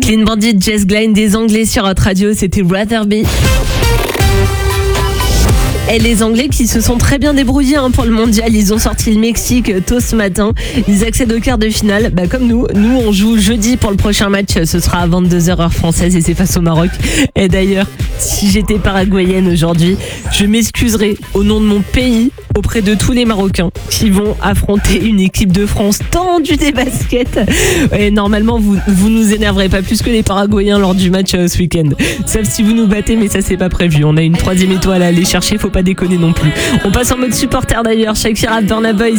Clean Bandit, Jess Glynne, des Anglais sur Hot Radio, c'était Rather Be. Et les Anglais qui se sont très bien débrouillés pour le mondial, ils ont sorti le Mexique tôt ce matin, ils accèdent au quart de finale, comme nous on joue jeudi pour le prochain match, ce sera à 22h heure française et c'est face au Maroc. Et d'ailleurs, si j'étais paraguayenne aujourd'hui, je m'excuserais au nom de mon pays auprès de tous les Marocains qui vont affronter une équipe de France tendue des baskets. Et normalement, vous nous énerverez pas plus que les Paraguayens lors du match ce week-end. Sauf si vous nous battez, mais ça c'est pas prévu. On a une 3e étoile à aller chercher, faut pas déconner non plus. On passe en mode supporter d'ailleurs. Shakira, Burna Boy.